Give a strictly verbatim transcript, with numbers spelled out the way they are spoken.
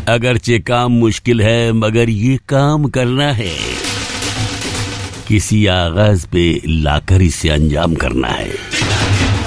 अगरचे काम मुश्किल है मगर ये काम करना है, किसी आगाज पे लाकर इसे अंजाम करना है।